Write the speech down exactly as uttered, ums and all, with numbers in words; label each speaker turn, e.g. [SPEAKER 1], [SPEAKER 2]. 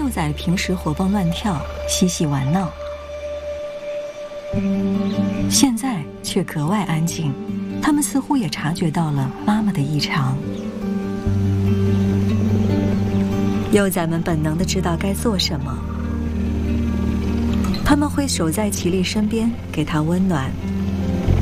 [SPEAKER 1] 幼崽平时活蹦乱跳，嬉戏玩闹，现在却格外安静。它们似乎也察觉到了妈妈的异常。幼崽们本能地知道该做什么，他们会守在奇丽身边，给她温暖，